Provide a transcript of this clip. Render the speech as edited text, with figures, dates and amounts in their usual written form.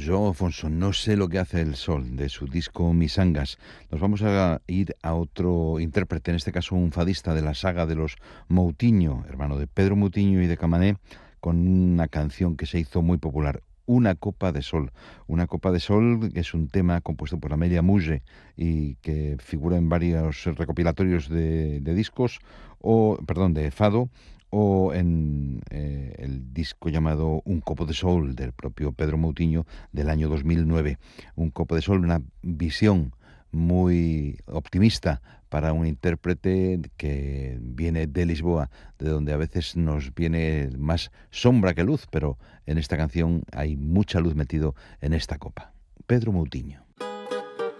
João Afonso, no sé lo que hace el sol, de su disco Misangas. Nos vamos a ir a otro intérprete, en este caso un fadista de la saga de los Moutinho, hermano de Pedro Moutinho y de Camané, con una canción que se hizo muy popular, Una copa de sol. Una copa de sol que es un tema compuesto por Amelia Muge y que figura en varios recopilatorios de discos, o, perdón, de fado, o en el disco llamado Un copo de sol del propio Pedro Moutinho del año 2009. Un copo de sol, una visión muy optimista para un intérprete que viene de Lisboa, de donde a veces nos viene más sombra que luz, pero en esta canción hay mucha luz metido en esta copa. Pedro Moutinho.